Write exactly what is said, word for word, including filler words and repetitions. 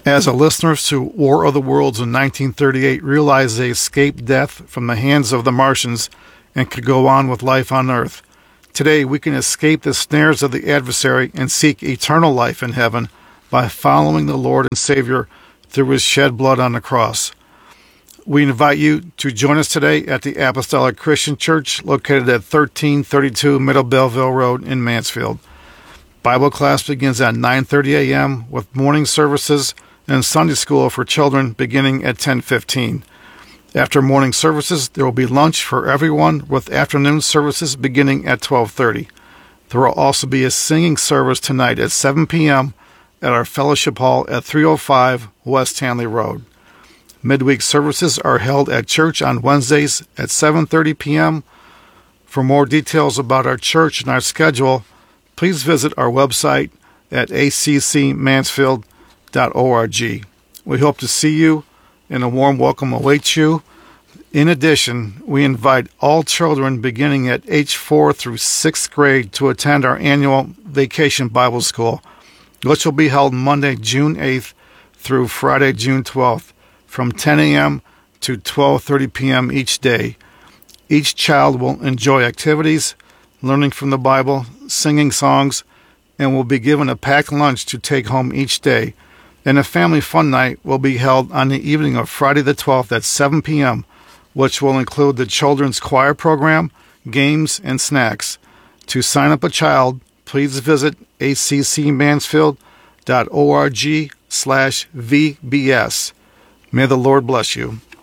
As the listeners to War of the Worlds in nineteen thirty-eight realized they escaped death from the hands of the Martians and could go on with life on Earth, today we can escape the snares of the adversary and seek eternal life in heaven by following the Lord and Savior through his shed blood on the cross. We invite you to join us today at the Apostolic Christian Church located at thirteen thirty-two Middle Belleville Road in Mansfield. Bible class begins at nine thirty a.m. with morning services and Sunday school for children beginning at ten fifteen. After morning services, there will be lunch for everyone with afternoon services beginning at twelve thirty. There will also be a singing service tonight at seven p.m. at our fellowship hall at three oh five West Hanley Road. Midweek services are held at church on Wednesdays at seven thirty p.m. For more details about our church and our schedule, please visit our website at a c c mansfield dot org. We hope to see you, and a warm welcome awaits you. In addition, we invite all children beginning at age four through sixth grade to attend our annual Vacation Bible School, which will be held Monday, June eighth through Friday, June twelfth, from ten a.m. to twelve thirty p.m. each day. Each child will enjoy activities, learning from the Bible, singing songs, and will be given a packed lunch to take home each day. And a family fun night will be held on the evening of Friday the twelfth at seven p.m., which will include the children's choir program, games, and snacks. To sign up a child, please visit a c c mansfield dot org slash v b s. May the Lord bless you.